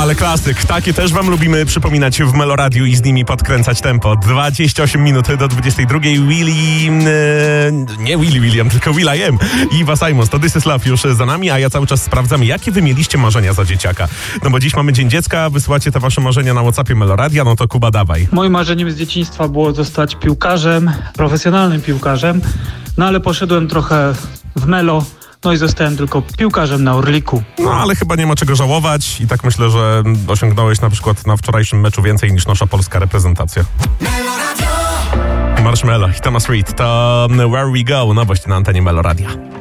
ale klasyk. Takie też wam lubimy przypominać w Meloradiu i z nimi podkręcać tempo. 28 minut do 22. Nie Willy William, tylko will.i.am i Eva Simons. To This Is Love już za nami, a ja cały czas sprawdzam, jakie wy mieliście marzenia za dzieciaka. No bo dziś mamy Dzień Dziecka, wysyłacie te wasze marzenia na WhatsAppie Meloradia, no to Kuba, dawaj. Moim marzeniem z dzieciństwa było zostać piłkarzem, profesjonalnym piłkarzem, no ale poszedłem trochę w melo, no i zostałem tylko piłkarzem na Orliku. No ale chyba nie ma czego żałować i tak myślę, że osiągnąłeś na przykład na wczorajszym meczu więcej niż nasza polska reprezentacja. Marshmello i Thomas Reid to Where We Go, nowość na antenie Meloradia.